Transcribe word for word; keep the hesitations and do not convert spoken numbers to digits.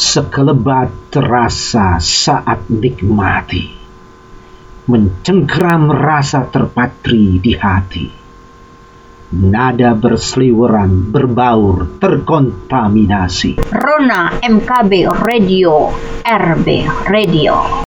sekelebat terasa saat nikmati, mencengkeram rasa terpatri di hati. Nada berseliweran, berbaur, terkontaminasi. Rona M K B Radio, R B Radio.